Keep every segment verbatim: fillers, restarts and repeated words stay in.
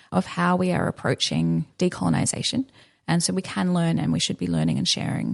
of how we are approaching decolonisation. And so we can learn, and we should be learning and sharing.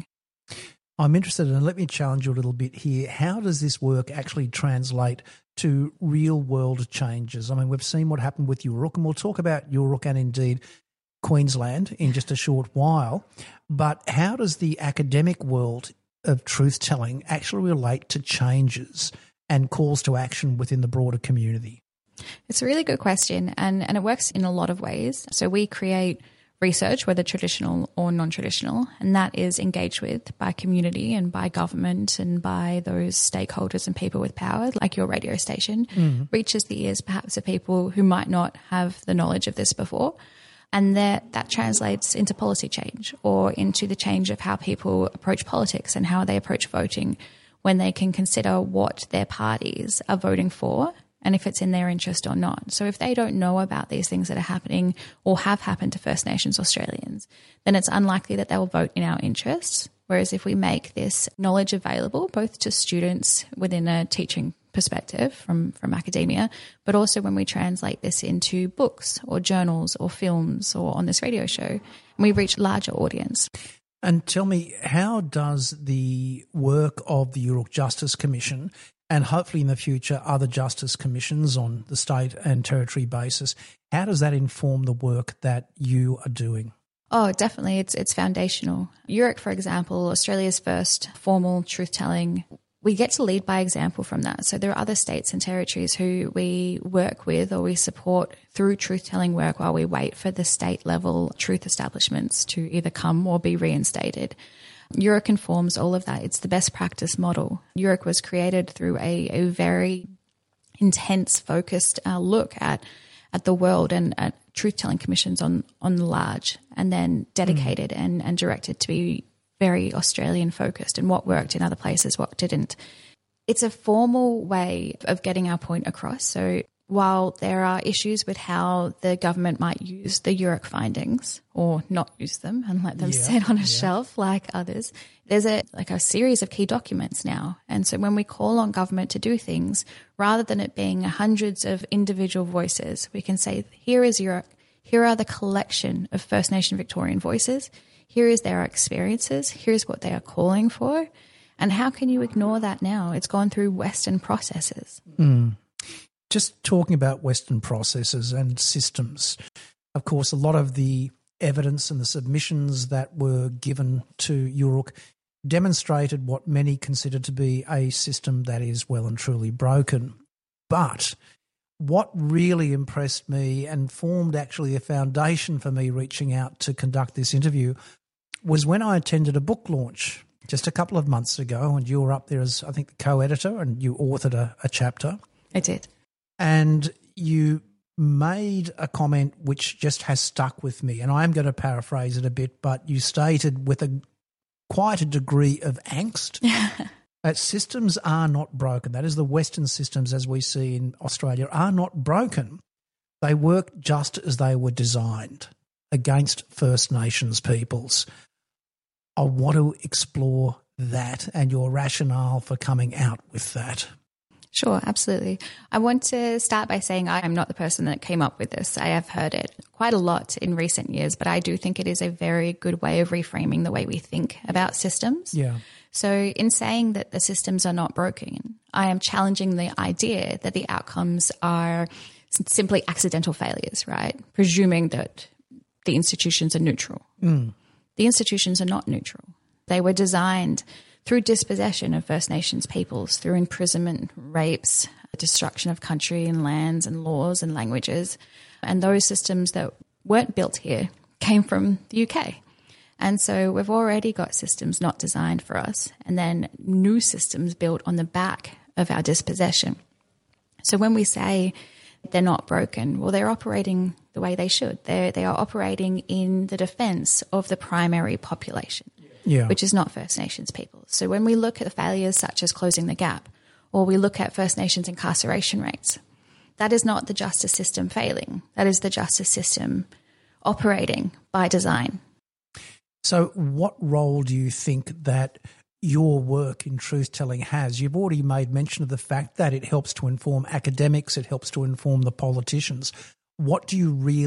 I'm interested, and let me challenge you a little bit here. How does this work actually translate to real-world changes? I mean, we've seen what happened with Yurok, and we'll talk about Yurok and indeed Queensland in just a short while. But how does the academic world of truth-telling actually relate to changes and calls to action within the broader community? It's a really good question, and, and it works in a lot of ways. So we create research, whether traditional or non-traditional, and that is engaged with by community and by government and by those stakeholders and people with power, like your radio station, mm-hmm. reaches the ears perhaps of people who might not have the knowledge of this before. And that, that translates into policy change or into the change of how people approach politics and how they approach voting when they can consider what their parties are voting for and if it's in their interest or not. So if they don't know about these things that are happening or have happened to First Nations Australians, then it's unlikely that they'll vote in our interests. Whereas if we make this knowledge available both to students within a teaching perspective from, from academia, but also when we translate this into books or journals or films or on this radio show, we reach a larger audience. And tell me, how does the work of the Yurok Justice Commission and hopefully in the future other justice commissions on the state and territory basis, how does that inform the work that you are doing? Oh, definitely. It's it's foundational. Yurok, for example, Australia's first formal truth-telling, we get to lead by example from that. So there are other states and territories who we work with or we support through truth-telling work while we wait for the state-level truth establishments to either come or be reinstated. Yurok informs all of that. It's the best practice model. Yurok was created through a, a very intense, focused uh, look at at the world and at truth-telling commissions on, on the large, and then dedicated mm. and, and directed to be very Australian-focused and what worked in other places, what didn't. It's a formal way of getting our point across. So while there are issues with how the government might use the Yurok findings or not use them and let them yeah, sit on a yeah. shelf like others, there's a like a series of key documents now. And so when we call on government to do things, rather than it being hundreds of individual voices, we can say, here is Yurok, here are the collection of First Nation Victorian voices, here is their experiences, here's what they are calling for, and how can you ignore that now? It's gone through Western processes. Mm. Just talking about Western processes and systems, of course, a lot of the evidence and the submissions that were given to Yurok demonstrated what many consider to be a system that is well and truly broken. But what really impressed me and formed actually a foundation for me reaching out to conduct this interview was when I attended a book launch just a couple of months ago, and you were up there as, I think, the co-editor, and you authored a, a chapter. I did. And you made a comment which just has stuck with me, and I'm going to paraphrase it a bit, but you stated with a quite a degree of angst that systems are not broken. That is, the Western systems as we see in Australia are not broken. They work just as they were designed against First Nations peoples. I want to explore that and your rationale for coming out with that. Sure, absolutely. I want to start by saying I'm not the person that came up with this. I have heard it quite a lot in recent years, but I do think it is a very good way of reframing the way we think about systems. Yeah. So in saying that the systems are not broken, I am challenging the idea that the outcomes are simply accidental failures, right? Presuming that the institutions are neutral. Mm. The institutions are not neutral. They were designed through dispossession of First Nations peoples, through imprisonment, rapes, destruction of country and lands and laws and languages. And those systems that weren't built here came from the U K. And so we've already got systems not designed for us, and then new systems built on the back of our dispossession. So when we say they're not broken, well, they're operating the way they should. They they are operating in the defence of the primary population. Yeah. Which is not First Nations people. So when we look at failures such as closing the gap, or we look at First Nations incarceration rates, that is not the justice system failing. That is the justice system operating by design. So what role do you think that your work in truth-telling has? You've already made mention of the fact that it helps to inform academics, it helps to inform the politicians. What do you really